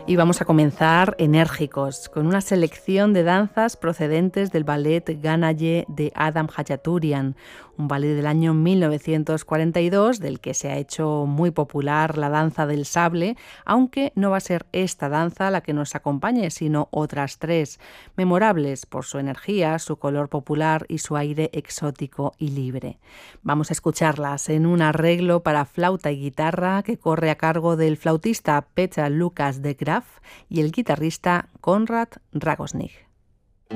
Y vamos a comenzar enérgicos, con una selección de danzas procedentes del ballet Ganaye de Adam Hachaturian, un ballet del año 1942, del que se ha hecho muy popular la danza del sable, aunque no va a ser esta danza la que nos acompañe, sino otras tres, memorables por su energía, su color popular y su aire exótico y libre. Vamos a escucharlas en un arreglo para flauta y guitarra que corre a cargo del flautista Petr Lukas de Graaf y el guitarrista Konrad Ragosnik.